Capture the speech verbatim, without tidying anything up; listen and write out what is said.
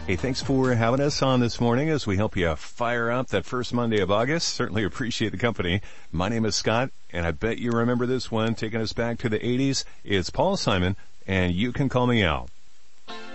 Hey, thanks for having us on this morning as we help you fire up that first Monday of August. Certainly appreciate the company. My name is Scott, and I bet you remember this one taking us back to the eighties. It's Paul Simon, and You Can Call Me Al.